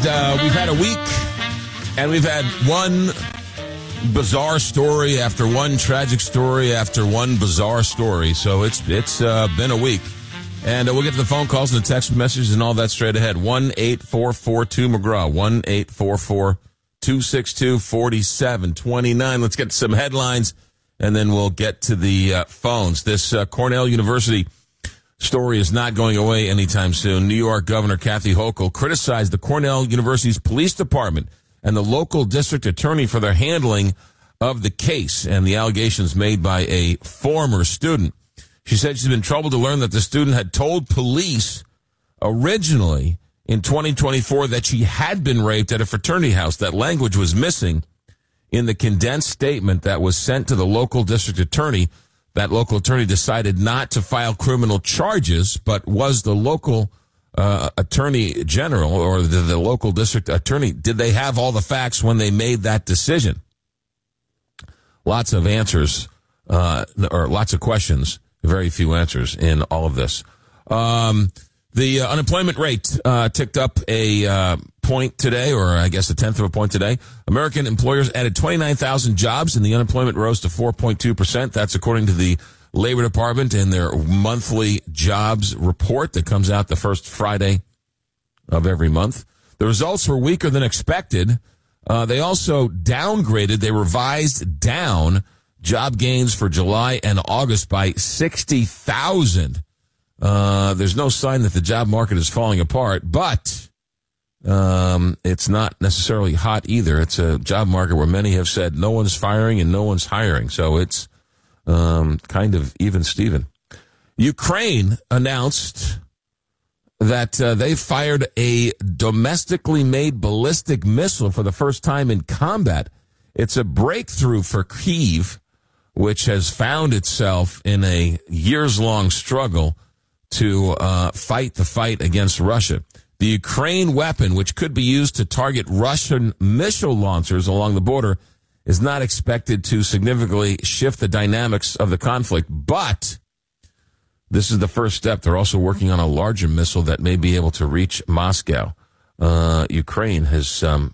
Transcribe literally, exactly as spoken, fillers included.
uh, we've had a week, and we've had one bizarre story after one tragic story after one bizarre story. So it's it's uh, been a week. And uh, we'll get to the phone calls and the text messages and all that straight ahead. one eight four four two McGraw. one eight four four two six two four seven two nine. Let's get to some headlines, and then we'll get to the uh, phones. This uh, Cornell University story is not going away anytime soon. New York Governor Kathy Hochul criticized the Cornell University's police department and the local district attorney for their handling of the case and the allegations made by a former student. She said she's been troubled to learn that the student had told police originally in twenty twenty-four that she had been raped at a fraternity house. That language was missing in the condensed statement that was sent to the local district attorney. That local attorney decided not to file criminal charges, but was the local uh, attorney general or the, the local district attorney, did they have all the facts when they made that decision? Lots of answers, uh, or lots of questions, very few answers in all of this. Um, the uh, unemployment rate uh, ticked up a uh, point today, or I guess a tenth of a point today. American employers added twenty-nine thousand jobs, and the unemployment rose to four point two percent. That's according to the Labor Department in their monthly jobs report that comes out the first Friday of every month. The results were weaker than expected. Uh, they also downgraded, they revised down job gains for July and August by sixty thousand. Uh, there's no sign that the job market is falling apart, but um, it's not necessarily hot either. It's a job market where many have said no one's firing and no one's hiring. So it's um, kind of even Steven. Ukraine announced that uh, they fired a domestically made ballistic missile for the first time in combat. It's a breakthrough for Kyiv, which has found itself in a years-long struggle to uh, fight the fight against Russia. The Ukraine weapon, which could be used to target Russian missile launchers along the border, is not expected to significantly shift the dynamics of the conflict. But this is the first step. They're also working on a larger missile that may be able to reach Moscow. Uh, Ukraine has um,